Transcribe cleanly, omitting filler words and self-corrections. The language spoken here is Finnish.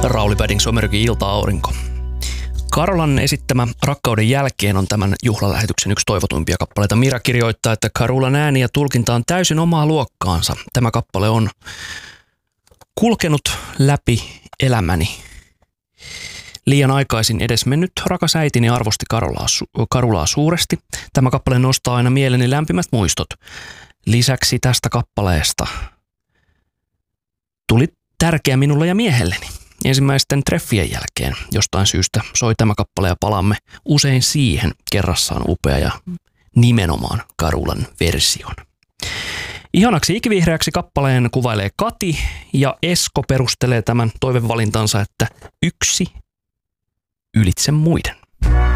Rauli Paddington Somerkin ilta-aurinko. Carolan esittämä Rakkauden jälkeen on tämän juhlalähetyksen yksi toivotuimpia kappaleita. Mira kirjoittaa, että Carolan ääni ja tulkinta on täysin omaa luokkaansa. Tämä kappale on kulkenut läpi elämäni. Liian aikaisin edesmennyt rakas äitini arvosti Carolaa suuresti. Tämä kappale nostaa aina mieleni lämpimät muistot. Lisäksi tästä kappaleesta tuli tärkeä minulle ja miehelleni. Ensimmäisten treffien jälkeen jostain syystä soi tämä kappale ja palaamme usein siihen. Kerrassaan upea ja nimenomaan Carolan version. Ihanaksi ikivihreäksi kappaleen kuvailee Kati ja Esko perustelee tämän toivevalintansa, että yksi ylitse muiden.